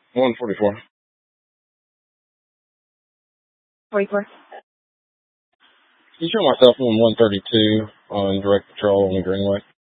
144. 44. You show myself on 132 on direct patrol on the Greenway.